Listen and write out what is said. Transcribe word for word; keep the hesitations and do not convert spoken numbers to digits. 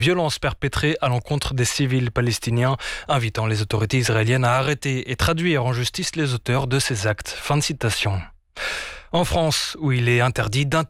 violences perpétrées à l'encontre des civils palestiniens, invitant les autorités israéliennes à arrêter et traduire en justice les auteurs de ces actes. Fin de citation. En France, où il est interdit d'interdire